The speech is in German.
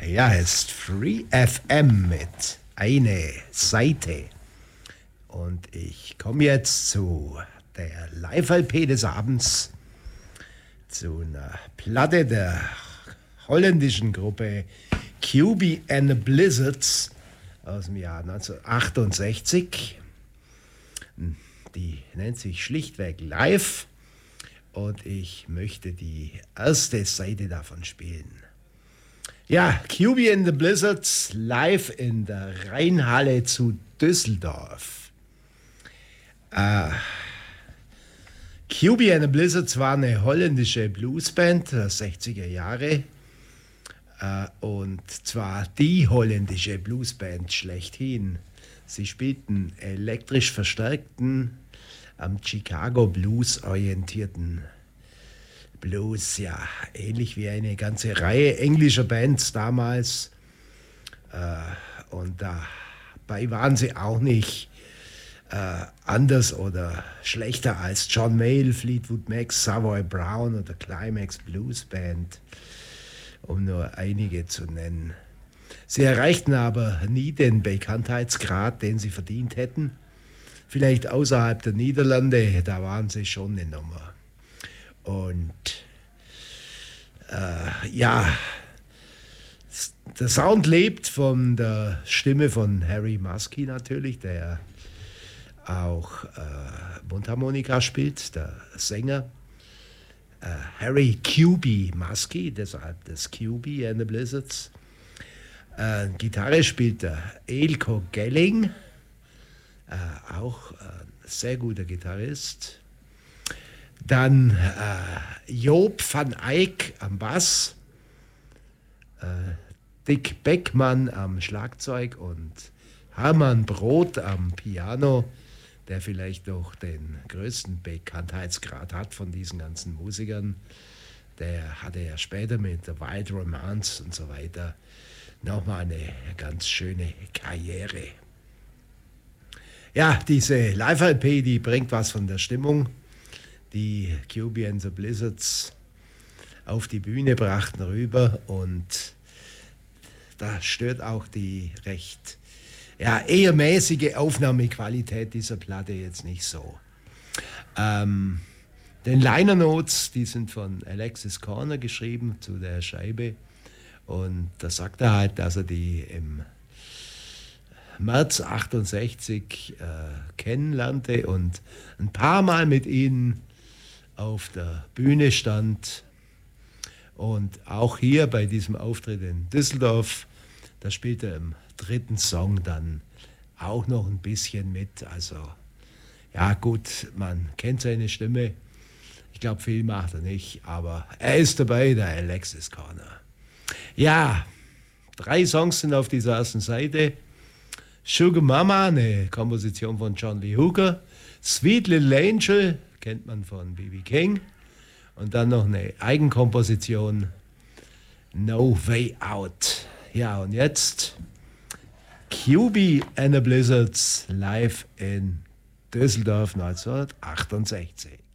Ja, es ist Free FM mit eine Seite. Und ich komme jetzt zu der Live-LP des Abends, zu einer Platte der holländischen Gruppe QB and the Blizzards aus dem Jahr 1968. Die nennt sich schlichtweg Live und ich möchte die erste Seite davon spielen. Ja, QB and the Blizzards live in der Rheinhalle zu Düsseldorf. QB and the Blizzards war eine holländische Bluesband der 60er Jahre. Und zwar die holländische Bluesband schlechthin. Sie spielten elektrisch verstärkten, am Chicago Blues orientierten Blues, ja, ähnlich wie eine ganze Reihe englischer Bands damals. Und dabei waren sie auch nicht anders oder schlechter als John Mayall, Fleetwood Mac, Savoy Brown oder Climax Blues Band, um nur einige zu nennen. Sie erreichten aber nie den Bekanntheitsgrad, den sie verdient hätten. Vielleicht außerhalb der Niederlande, da waren sie schon eine Nummer. Und ja, der Sound lebt von der Stimme von Harry Muskie natürlich, der auch Mundharmonika spielt, der Sänger. Harry QB Muskie, deshalb das QB and the Blizzards. Gitarre spielt der Eelco Gelling, auch ein sehr guter Gitarrist. Dann Joop van Eyck am Bass, Dick Beckmann am Schlagzeug und Hermann Broth am Piano, der vielleicht doch den größten Bekanntheitsgrad hat von diesen ganzen Musikern. Der hatte ja später mit der Wild Romance und so weiter nochmal eine ganz schöne Karriere. Ja, diese Live-LP, die bringt was von der Stimmung, die QB and the Blizzards auf die Bühne brachten rüber, und da stört auch die recht eher mäßige Aufnahmequalität dieser Platte jetzt nicht so. Den Liner Notes, die sind von Alexis Corner geschrieben zu der Scheibe, und da sagt er halt, dass er die im März 68 kennenlernte und ein paar Mal mit ihnen auf der Bühne stand. Und auch hier bei diesem Auftritt in Düsseldorf, da spielt er im dritten Song dann auch noch ein bisschen mit. Also ja gut, man kennt seine Stimme. Ich glaube, viel macht er nicht, aber er ist dabei, der Alexis Corner. Ja, 3 Songs sind auf dieser ersten Seite. Sugar Mama, eine Komposition von John Lee Hooker. Sweet Little Angel, kennt man von B.B. King. Und dann noch eine Eigenkomposition, No Way Out. Ja, und jetzt QB and the Blizzards live in Düsseldorf 1968.